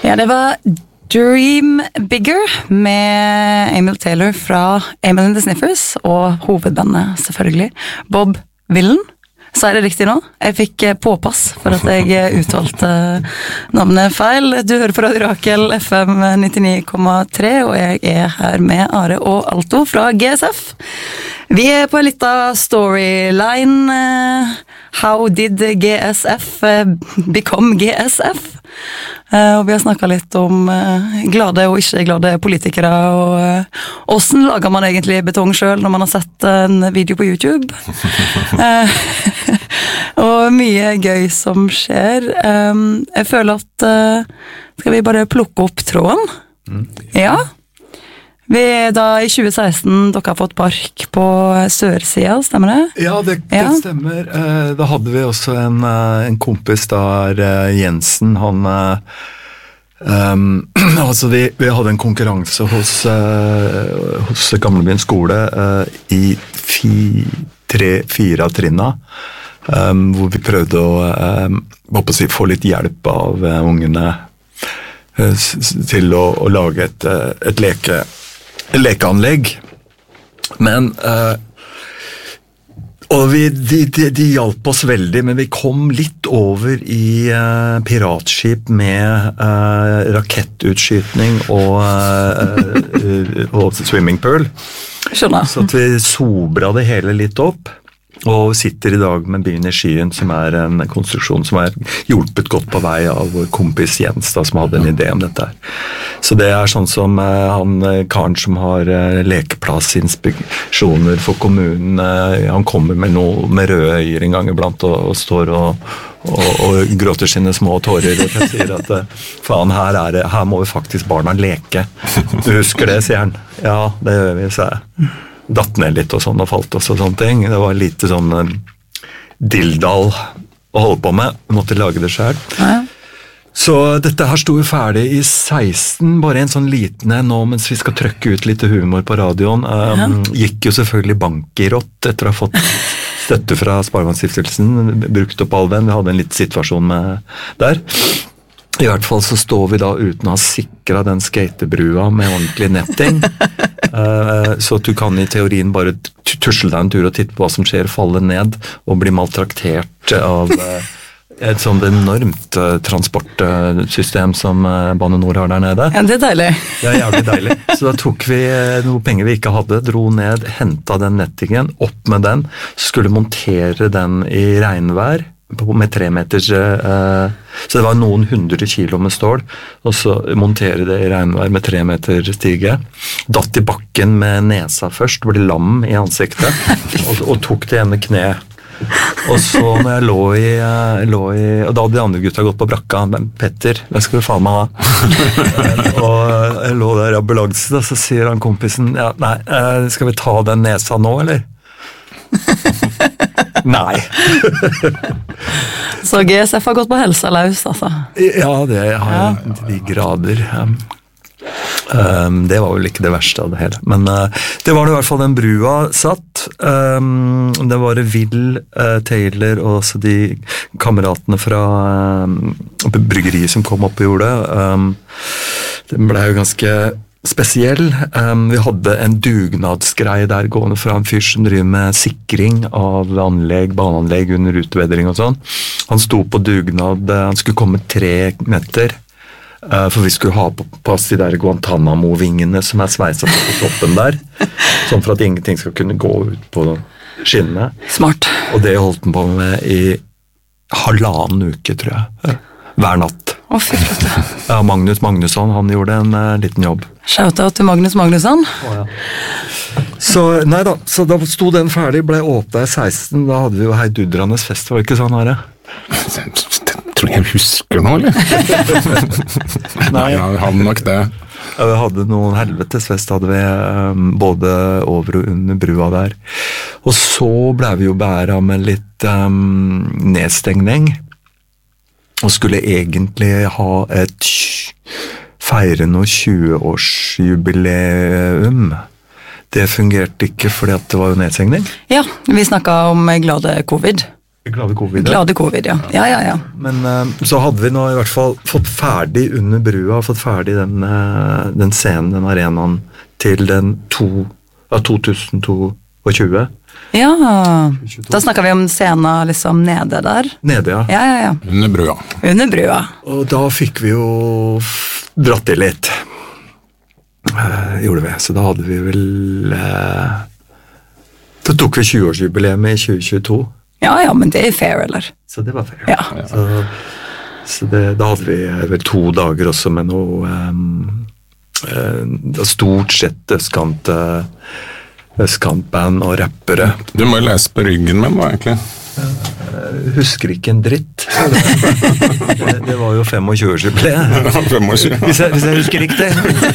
Ja, det var Dream Bigger med Emil Taylor fra Emil and the Sniffers, og hovedbandet selvfølgelig, Bob Villen. Så det riktig nå? Jeg fikk påpass for at jeg uttalte navnet feil. Du hører på Radio Rakel FM 99,3, og jeg her med Are og Alto fra GSF. Vi på en liten storyline. How did GSF become GSF? Og vi har snakket litt om glade og ikke glade politikere, og hvordan lager man egentlig betong selv når man har sett en video på YouTube? Og mye gøy som skjer. Jeg føler at skal vi bare plukke opp tråden? Ja. Vi da i 2016, dere har fått park på sørsida, stemmer det? Ja, det stemmer. Da hadde vi også en kompis der, Jensen, han altså vi hadde en konkurranse hos Gamlebyen skole i 4 av trinna, hvor vi prøvde å få litt hjelp av ungene til å lage et lekeanlegg, men og de hjalp oss veldig, men vi kom litt over i piratskip med rakettutskytning og swimmingpool. Skjønner. Så at vi sobra det hele litt opp, og sitter i dag med Byen i skyen, som en konstruksjon som hjulpet godt på vei av vår kompis Jens, da, som hadde en idé om dette her. Så det sånn som han karen som har lekeplassinspeksjoner for kommunen, han kommer med noe med røde øyer en gang iblant og står og gråter sine små tårer og sier at faen, her må vi faktisk barna leke. Du husker det, sier han. Ja, det gjør vi, sier jeg. Datt ned litt og sånn, og falt også og sånne ting. Det var lite sånn dilldall å holde på med. Vi måtte lage det selv. Ja. Så dette her stod jo ferdig i 16, bare en sånn liten nå, mens vi skal trøkke ut litt humor på radioen. Gikk jo selvfølgelig bank i rått etter å ha fått støtte fra Sparebankstiftelsen, brukt opp all den. Vi hadde en litt situasjon med der. I hvert fall så står vi da uten å ha sikret den skatebrua med ordentlig netting. Så at du kan i teorien bare tusle deg en tur og titte på hva som skjer, falle ned og bli maltraktert av et sånt enormt transportsystem som Bane Nor har der nede. Ja, det deilig. Det jævlig deilig. Så da tok vi noe penger vi ikke hadde, dro ned, hentet den nettingen, opp med den, skulle montere den i regnvær, med 3 meters, så det var noen 100 kilo med stål, og så montere det i regnvær med 3 meter stige, datt i bakken med nesa først, ble lam i ansiktet, og tok det ene kne. Og så når jeg lå i og da hadde de andre gutta gått på brakka, men Petter, det skal du faen meg ha. Og jeg lå der i ambulansen, og så sier han kompisen, ja, nei, skal vi ta den nesa nå, eller? Nei. Så GSF har gått på helsa løs, altså? Ja, det har de grader. Det var vel ikke det verste av det hele. Men det var det i hvert fall den brua satt. Det var Will Taylor og også de kameratene fra bryggeriet som kom opp og gjorde det. Det ble jo ganske spesiell. Vi hadde en dugnadsgreie der gående fra en fyr som driver med sikring av baneanlegg under utbedring og sånn. Han sto på dugnad, han skulle komme 3 meter, for vi skulle ha på plass de der Guantanamo-vingene som sveiset på toppen der, sånn for at ingenting skal kunne gå ut på skinnene. Smart. Og det holdt han på med i 1,5 uke, tror jeg. Hver natt. Ja, Magnus Magnusson, han gjorde en liten jobb. Shoutout til Magnus Magnusson. Ja. Så da sto den ferdig, ble åpnet i 16, da hadde vi jo Heidudranes fest, var det ikke sånn, Are? Tror jeg husker nå, eller? Nei, jeg hadde nok det. Ja, vi hadde noen helvetesfest, hadde vi både over og under brua der. Og så ble vi jo bæret med litt nedstengning, og skulle egentlig ha et feire noe 20-årsjubileum. Det fungerte ikke fordi at det var jo nedstengning. Ja, vi snakket om glade covid. Glade covid. Glade covid, ja. Ja. Men så hadde vi nå i hvert fall fått ferdig under brua, fått ferdig den scenen, den arenaen, til den 2022. Ja, da snakker vi om scenen liksom nede der. Nede, ja. Ja. Under brua. Under brua. Og da fikk vi jo dratt det litt. Gjorde vi. Så da hadde vi vel Da tok vi 20-årsjubileet i 2022. Ja, men det er fair, eller? Så det var fair. Ja. Så da hadde vi vel 2 dager også med noe stort sett østkantband og rappere. Du må jo lese på ryggen min, da, egentlig. Husker ikke en dritt. Det var jo 25-årsjubileet. 25. Hvis jeg husker riktig.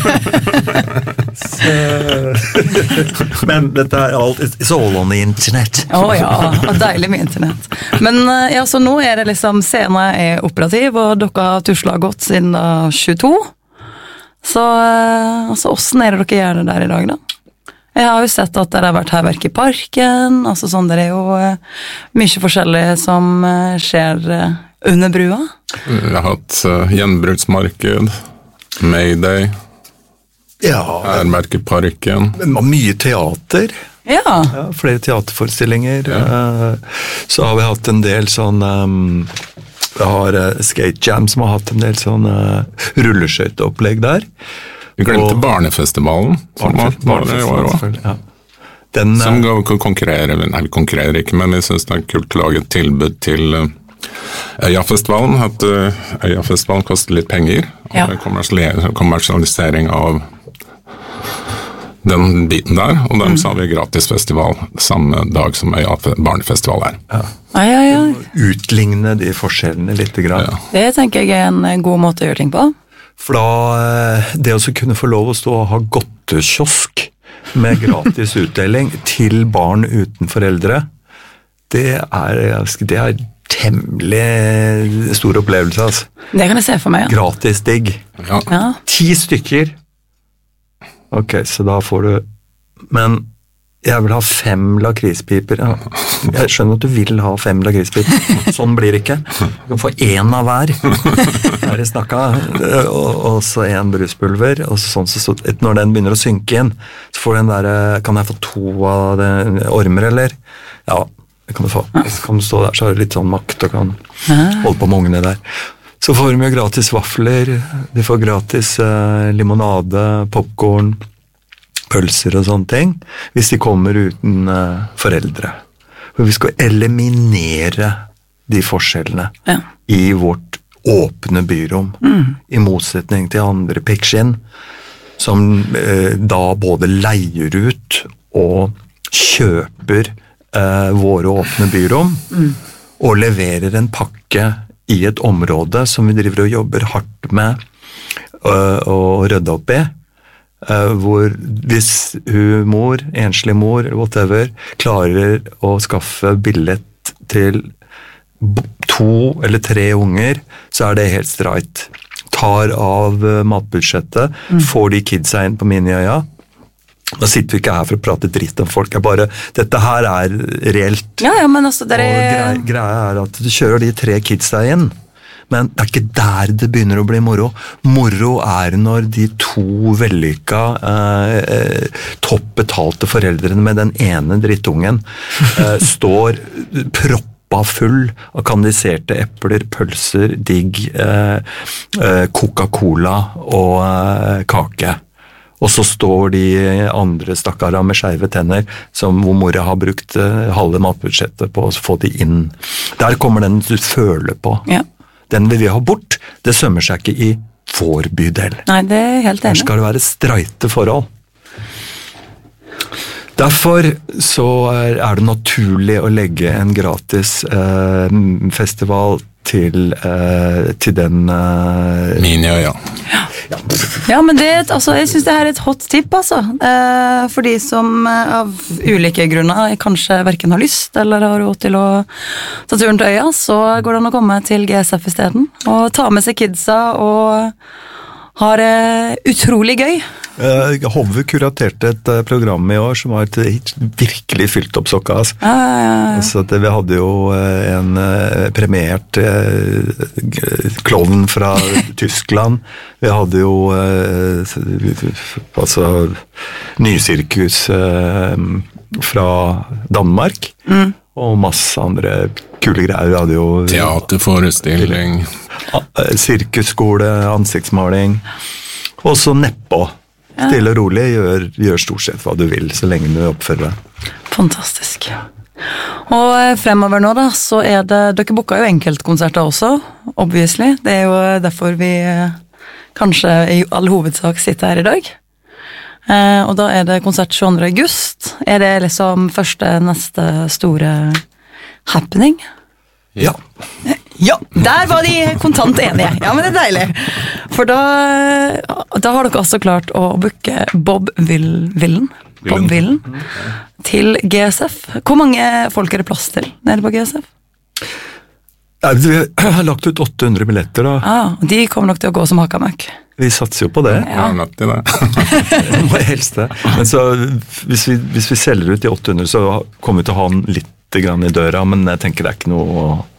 Men dette er alt It's all on the internet. Ja, deilig med internett. Men ja, så nå er det liksom scenen er operativ, og dere har tuslet godt siden da 22. Så altså, hvordan er det dere gjør det der i dag, da? Jeg har jo sett at dere har vært herverk i parken, altså sånn, det er jo mye forskjellig som skjer under brua. Vi har hatt gjenbruksmarked, Mayday, herverk i parken. Mye teater. Ja, flere teaterforestillinger. Så har vi hatt en del sånn vi har Skate Jam som har hatt en del sånn rulleskøyteopplegg der. Vi glemte Barnefestivalen, som var i år også. Ja. Som konkurrerer, nei, vi konkurrerer ikke, men vi synes det er kult å lage et tilbud til Øyafestivalen, at Øyafestivalen koster litt penger, og kommersialisering av den biten der, og dem så har vi gratisfestival samme dag som Barnefestival er. Ja. Utligne de forskjellene litt grann. Ja. Det tenker jeg er en god måte å gjøre ting på. For da, det å kunne få lov å stå og ha godtekiosk med gratis utdeling til barn uten foreldre, det er temmelig stor opplevelse, altså. Det kan jeg se for meg, ja. Gratis digg. Ja. 10 stykker. Ok, så da får du, men jeg vil ha 5 lakrispiper. Ja. Jeg skjønner at du vil ha 5 lakrispiper. Sånn blir det ikke. Du kan få 1 av hver. Her i snakka. Og så 1 bruspulver. Og så når den begynner å synke inn, så får den der, kan jeg få 2 av det, ormer, eller? Ja, det kan du få. Så kan du stå der, så har du litt sånn makt og kan holde på med ungene der. Så får de jo gratis vafler, de får gratis limonade, popcorn, pølser og sånne ting, hvis de kommer uten foreldre. For vi skal eliminere de forskjellene i vårt åpne byrom, i motsetning til andre pikkskinn, som da både leier ut og kjøper våre åpne byrom, og leverer en pakke i et område som vi driver og jobber hardt med å rydde opp i, hvor hvis mor, enslig mor, whatever, klarer å skaffe billett til 2 eller 3 unger, så er det helt streit. Tar av matbudsjettet, får de kidsa inn på Miniøya. Da sitter vi ikke her for å prate dritt om folk, dette her er reelt. Ja, men altså, og greia er at du kjører de 3 kidsa inn, men det er ikke der det begynner å bli moro. Moro er når de 2 vellykka, toppbetalte foreldrene med den ene drittungen står proppa full av kandiserte epler, pølser, digg, Coca-Cola og kake. Og så står de andre stakkarer med skeive tenner, hvor mora har brukt halve matbudsjettet på å få de inn. Der kommer den du føler på. Ja. Den vil vi ha bort, det sømmer seg ikke i vår bydel. Nei, det er helt enig. Her skal det være streite forhold. Derfor så er det naturlig å legge en gratis festival til den Miniøya. Ja, men altså, jeg synes det her er et hot tip, altså. For de som av ulike grunner kanskje hverken har lyst eller har råd til å ta turen til øya, så går det an å komme til GSF i stedet og ta med seg kidsa og ha det utrolig gøy. Hove kuraterte et program i år som var virkelig fylt opp sokka. Så vi hadde jo en premiert klovn fra Tyskland. Vi hadde jo nysirkus fra Danmark. Og masse andre kule greier. Vi hadde jo teaterforestilling, sirkusskole, ansiktsmaling. Og så nedpå. Stille og rolig, gjør stort sett hva du vil, så lenge du oppfører deg. Fantastisk. Og fremover nå da, så dere booker jo enkeltkonserter også, obviously. Det jo derfor vi kanskje i all hovedsak sitter her i dag. Og da det konsert 22. august. Det liksom neste store happening? Ja. Ja, der var de kontant enige. Ja, men det deilig. For da har dere også klart å booke Bob Villen til GSF. Hvor mange folk det plass til nede på GSF? Vi har lagt ut 800 billetter da. De kommer nok til å gå som hakkamøkk. Vi satser jo på det. Ja, nødt til det. Det må helst det. Men så, hvis vi selger ut de 800, så kommer vi til å ha den litt grann i døra, men jeg tenker det ikke noe